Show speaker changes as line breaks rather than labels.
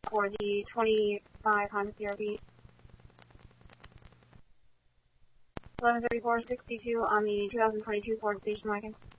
for the 25 Honda CRV. 113462 on the 2022 Ford Station Wagon.